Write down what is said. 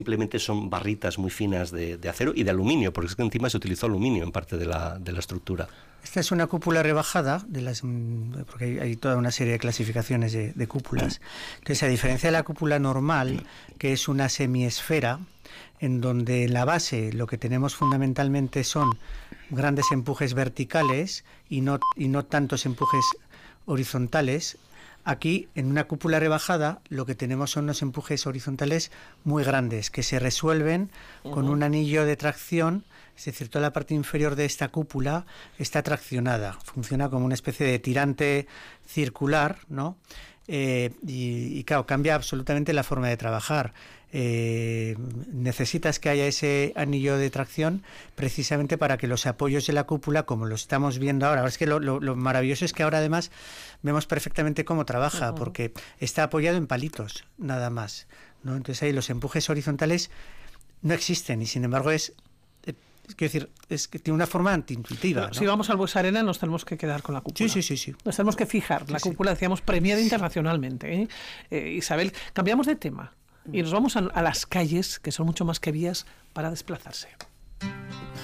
simplemente son barritas muy finas de acero y de aluminio, porque es que encima se utilizó aluminio en parte de la estructura. Esta es una cúpula rebajada, porque hay toda una serie de clasificaciones de cúpulas. Entonces, a diferencia de la cúpula normal, que es una semiesfera, en donde en la base lo que tenemos fundamentalmente son grandes empujes verticales y no tantos empujes horizontales, aquí, en una cúpula rebajada, lo que tenemos son unos empujes horizontales muy grandes, que se resuelven con un anillo de tracción, es decir, toda la parte inferior de esta cúpula está traccionada, funciona como una especie de tirante circular, ¿no? Y claro, cambia absolutamente la forma de trabajar. Necesitas que haya ese anillo de tracción precisamente para que los apoyos de la cúpula, como lo estamos viendo ahora, es que lo maravilloso es que ahora además vemos perfectamente cómo trabaja, porque está apoyado en palitos, nada más, ¿no? Entonces ahí los empujes horizontales no existen y sin embargo quiero decir, es que tiene una forma antiintuitiva, ¿no? Si vamos al Buesa Arena nos tenemos que quedar con la cúpula. Sí. Nos tenemos que fijar. La cúpula, decíamos, premiada internacionalmente. Isabel, cambiamos de tema y nos vamos a las calles, que son mucho más que vías para desplazarse.